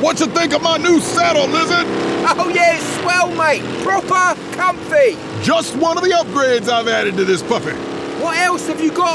What you think of my new saddle, Lizard? Oh yeah, it's swell, mate. Proper comfy. Just one of the upgrades I've added to this puppy. What else have you got